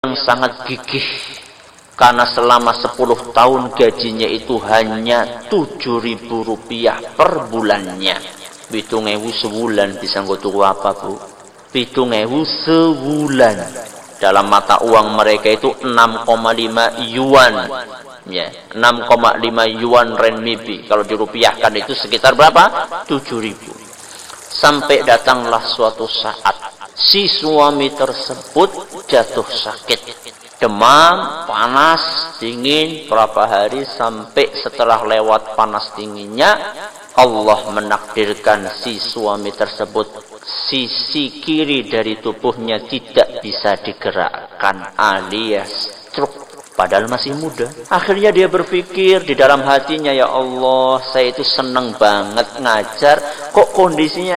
yang sangat gigih karena selama 10 tahun gajinya itu hanya Rp7.000 per bulannya. 7.000 sebulan bisa nggo tuku apa, Bu? 7.000 sebulan. Dalam mata uang mereka itu 6,5 yuan. Ya, 6,5 yuan renminbi. Kalau dirupiahkan itu sekitar berapa? 7.000. Sampai datanglah suatu saat si suami tersebut jatuh sakit, demam, panas, dingin berapa hari, sampai setelah lewat panas dinginnya Allah menakdirkan si suami tersebut sisi kiri dari tubuhnya tidak bisa digerakkan alias stroke. Padahal masih muda. Akhirnya dia berpikir di dalam hatinya, ya Allah, saya itu senang banget ngajar, kok kondisinya